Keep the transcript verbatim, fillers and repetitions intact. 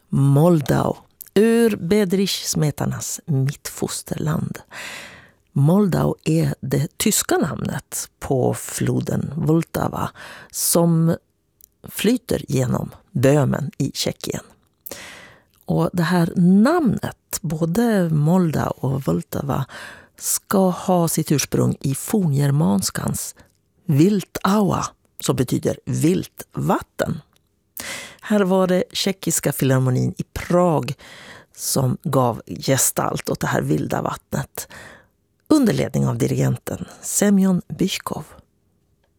Moldau, ur Bedřich-smetarnas mittfosterland. Moldau är det tyska namnet på floden Vltava som flyter genom Böhmen i Tjeckien. Och det här namnet, både Moldau och Vltava, ska ha sitt ursprung i forngermanskans Viltaua, som betyder vilt vatten. Här var det tjeckiska filharmonin i Prag som gav gestalt åt det här vilda vattnet under ledning av dirigenten Semyon Bychkov.